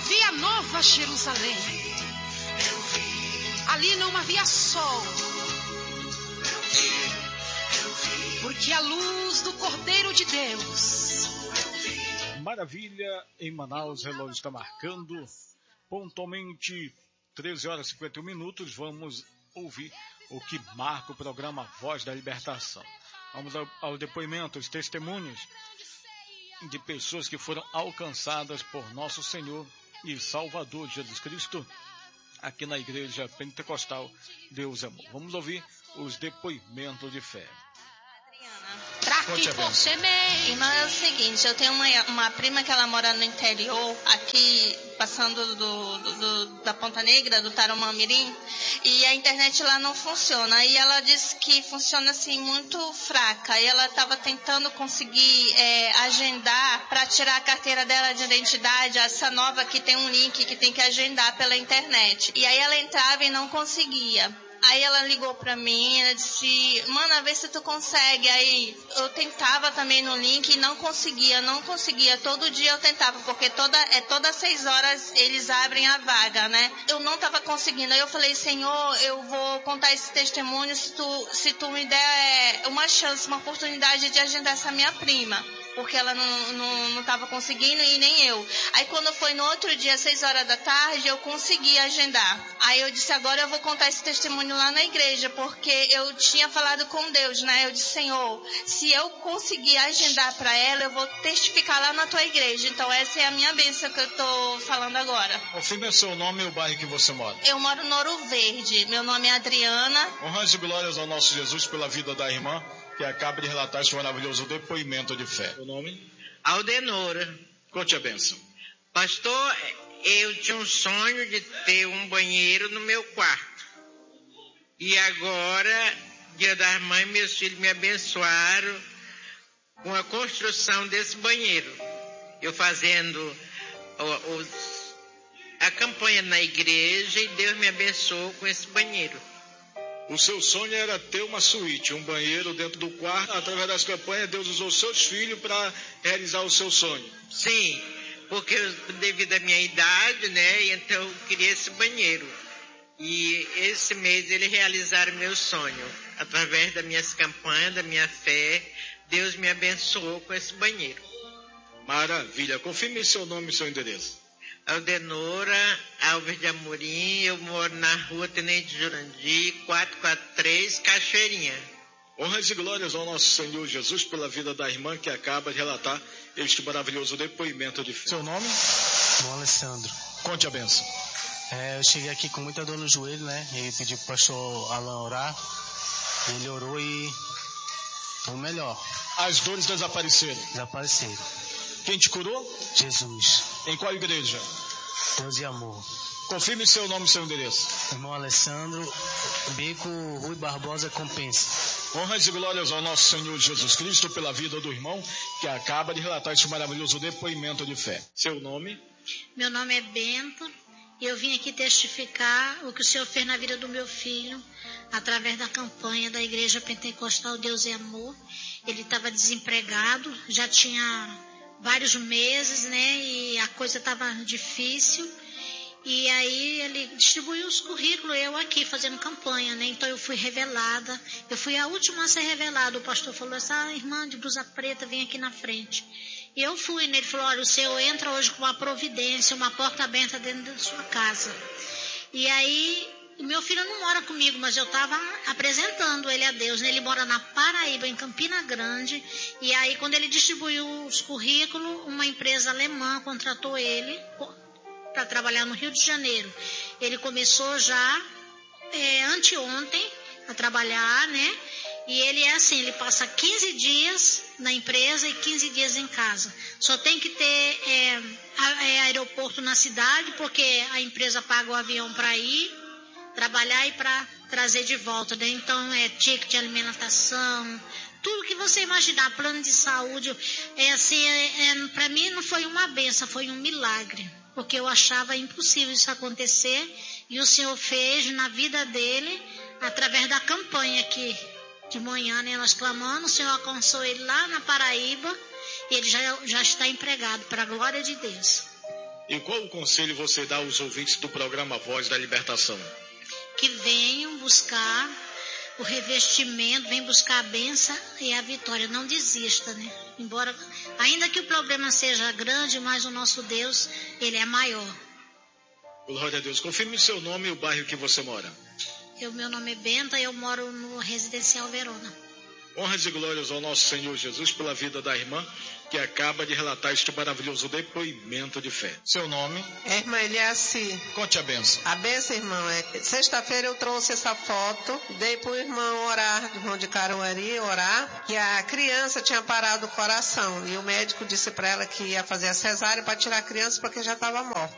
vi a Nova Jerusalém. Ali não havia sol, porque a luz do Cordeiro de Deus. Maravilha, em Manaus, o relógio está marcando pontualmente 13 horas e 51 minutos. Vamos ouvir o que marca o programa Voz da Libertação. Vamos ao depoimento, os testemunhos de pessoas que foram alcançadas por nosso Senhor e Salvador Jesus Cristo aqui na Igreja Pentecostal Deus é Amor. Vamos ouvir os depoimentos de fé. Pra que você me... Irmã, é o seguinte, eu tenho uma prima que ela mora no interior, aqui passando da Ponta Negra, do Tarumã-Mirim, e a internet lá não funciona. E ela disse que funciona assim muito fraca. E ela estava tentando conseguir agendar para tirar a carteira dela de identidade, essa nova que tem um link que tem que agendar pela internet. E aí ela entrava e não conseguia. Aí ela ligou pra mim, ela disse, mana, vê se tu consegue. Aí eu tentava também no link e não conseguia. Todo dia eu tentava, porque todas 6 horas eles abrem a vaga, né? Eu não tava conseguindo. Aí eu falei, Senhor, eu vou contar esse testemunho se tu me der uma chance, uma oportunidade de agendar essa minha prima. Porque ela não estava conseguindo e nem eu. Aí quando foi no outro dia, 6 horas da tarde, eu consegui agendar. Aí eu disse, agora eu vou contar esse testemunho lá na igreja, porque eu tinha falado com Deus, né? Eu disse, Senhor, se eu conseguir agendar para ela, eu vou testificar lá na tua igreja. Então essa é a minha bênção que eu estou falando agora. Confirme seu nome e o bairro que você mora. Eu moro no Ouro Verde. Meu nome é Adriana. Honras e glórias ao nosso Jesus pela vida da irmã que acaba de relatar este maravilhoso depoimento de fé. O nome? Aldenora. Conte a bênção. Pastor, eu tinha um sonho de ter um banheiro no meu quarto. E agora, Dia das Mães, meus filhos me abençoaram com a construção desse banheiro. Eu fazendo a campanha na igreja e Deus me abençoou com esse banheiro. O seu sonho era ter uma suíte, um banheiro dentro do quarto. Através das campanhas, Deus usou seus filhos para realizar o seu sonho. Sim, porque devido à minha idade, né, então eu queria esse banheiro. E esse mês eles realizaram meu sonho. Através das minhas campanhas, da minha fé, Deus me abençoou com esse banheiro. Maravilha. Confirme seu nome e seu endereço. Aldenora Alves de Amorim, eu moro na rua Tenente Jurandir, 443, Cachoeirinha. Honras e glórias ao nosso Senhor Jesus pela vida da irmã que acaba de relatar este maravilhoso depoimento de fé. Seu nome? Bom, Alessandro. Conte a bênção. Eu cheguei aqui com muita dor no joelho, né? E pedi pro pastor Alan orar. Ele orou e foi melhor. As dores desapareceram? Desapareceram. Quem te curou? Jesus. Em qual igreja? Deus e Amor. Confirme seu nome e seu endereço. Irmão Alessandro, Bico Rui Barbosa Compensa. Honras e glórias ao nosso Senhor Jesus Cristo pela vida do irmão que acaba de relatar este maravilhoso depoimento de fé. Seu nome? Meu nome é Bento e eu vim aqui testificar o que o Senhor fez na vida do meu filho através da campanha da Igreja Pentecostal Deus é Amor. Ele estava desempregado, já tinha vários meses, né, e a coisa estava difícil, e aí ele distribuiu os currículos, eu aqui fazendo campanha, né, então eu fui revelada, eu fui a última a ser revelada. O pastor falou, essa irmã de blusa preta vem aqui na frente, e eu fui, né, ele falou, olha, o Senhor entra hoje com uma providência, uma porta aberta dentro da sua casa. E aí meu filho não mora comigo, mas eu estava apresentando ele a Deus, né? Ele mora na Paraíba, em Campina Grande, e aí quando ele distribuiu os currículos, uma empresa alemã contratou ele para trabalhar no Rio de Janeiro. Ele começou já anteontem a trabalhar, né? E ele é assim, ele passa 15 dias na empresa e 15 dias em casa. Só tem que ter aeroporto na cidade, porque a empresa paga o avião para ir trabalhar e para trazer de volta, né? Então ticket de alimentação, tudo que você imaginar, plano de saúde, para mim não foi uma bênção, foi um milagre, porque eu achava impossível isso acontecer, e o Senhor fez na vida dele, através da campanha que de manhã, né, nós clamamos, o Senhor alcançou ele lá na Paraíba, e ele já está empregado, para a glória de Deus. E qual o conselho você dá aos ouvintes do programa Voz da Libertação? Que venham buscar o revestimento, venham buscar a bênção e a vitória. Não desista, né? Embora, ainda que o problema seja grande, mas o nosso Deus, Ele é maior. Glória a Deus. Confirme o seu nome e o bairro que você mora. Meu nome é Benta e eu moro no Residencial Verona. Honras e glórias ao nosso Senhor Jesus pela vida da irmã que acaba de relatar este maravilhoso depoimento de fé. Seu nome? É irmã Eliaci. Conte a bênção. A bênção, irmão, sexta-feira eu trouxe essa foto, dei para o irmão orar, irmão de Caruaru, orar, que a criança tinha parado o coração e o médico disse para ela que ia fazer a cesárea para tirar a criança porque já estava morta.